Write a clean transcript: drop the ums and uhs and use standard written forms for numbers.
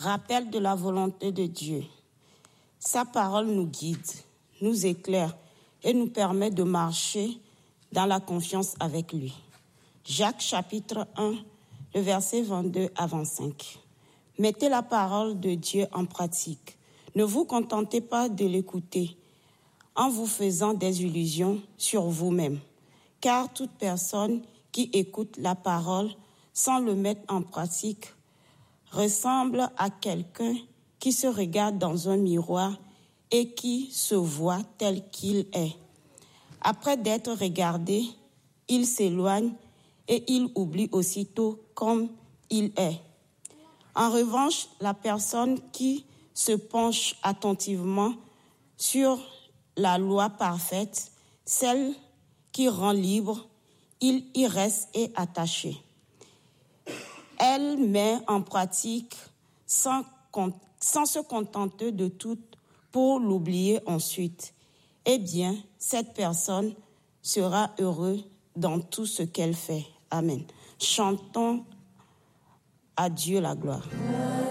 rappel de la volonté de Dieu. Sa parole nous guide, nous éclaire et nous permet de marcher dans la confiance avec lui. Jacques chapitre 1, le verset 22 à 25. Mettez la parole de Dieu en pratique. Ne vous contentez pas de l'écouter en vous faisant des illusions sur vous-même. Car toute personne qui écoute la parole sans le mettre en pratique ressemble à quelqu'un qui se regarde dans un miroir et qui se voit tel qu'il est. Après d'être regardé, il s'éloigne et il oublie aussitôt comme il est. En revanche, la personne qui se penche attentivement sur la loi parfaite, celle qui rend libre, il y reste et attaché. Elle met en pratique sans se contenter de tout pour l'oublier ensuite. Eh bien, cette personne sera heureuse dans tout ce qu'elle fait. Amen. Chantons à Dieu la gloire.